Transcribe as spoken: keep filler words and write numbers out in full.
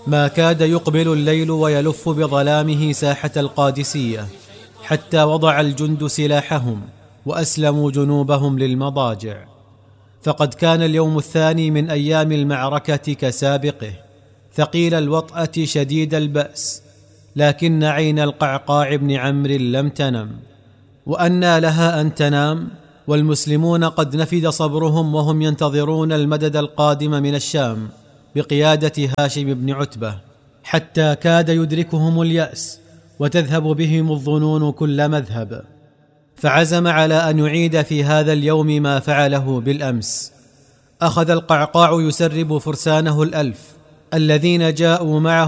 ما كاد يقبل الليل ويلف بظلامه ساحة القادسية حتى وضع الجند سلاحهم وأسلموا جنوبهم للمضاجع. فقد كان اليوم الثاني من أيام المعركة كسابقه، ثقيل الوطأة شديد البأس، لكن عين القعقاع بن عمرو لم تنم. وأنى لها أن تنام والمسلمون قد نفد صبرهم وهم ينتظرون المدد القادم من الشام بقيادة هاشم بن عتبة، حتى كاد يدركهم اليأس وتذهب بهم الظنون كل مذهب. فعزم على أن يعيد في هذا اليوم ما فعله بالأمس. أخذ القعقاع يسرب فرسانه الألف الذين جاءوا معه